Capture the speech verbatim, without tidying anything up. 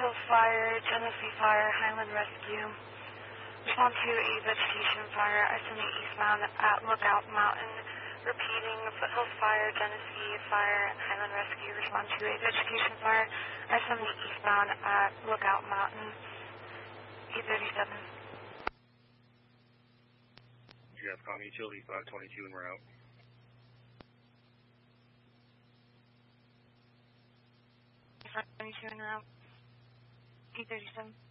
Foothills Fire, Genesee Fire, Highland Rescue. Respond to a vegetation fire, I seventy eastbound at Lookout Mountain. Repeating, Foothills Fire, Genesee Fire, and Highland Rescue. Respond to a vegetation fire, I seventy eastbound at Lookout Mountain. eight thirty-seven. You have Comm Utility five twenty-two and we're out. five twenty-two and we're out. eight thirty-seven.